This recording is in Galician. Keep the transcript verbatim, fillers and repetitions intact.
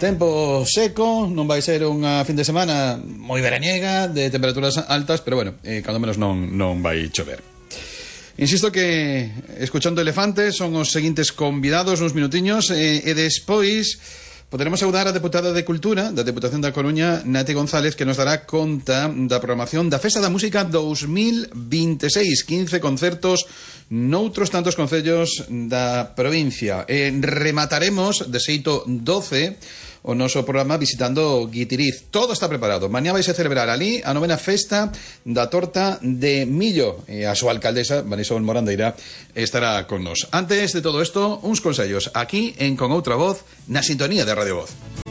Tempo seco, non vai ser unha fin de semana moi veraniega, de temperaturas altas, pero bueno, eh, cando menos non, non vai chover. Insisto que escuchando Elefantes son os seguintes convidados uns minutiños e, e despois poderemos saudar a deputada de Cultura da Deputación da Coruña, Nati González, que nos dará conta da programación da Festa da Música dos mil veintiséis, quince concertos noutros tantos concellos da provincia. E remataremos de xeito doce o noso programa visitando Guitiriz. Todo está preparado. Mañá vais a celebrar ali a novena festa da torta de millo e a súa alcaldesa, Marisol Morandeira, estará con nos. Antes de todo isto, uns consellos aquí en Con Outra Voz, na sintonía de Radio Voz.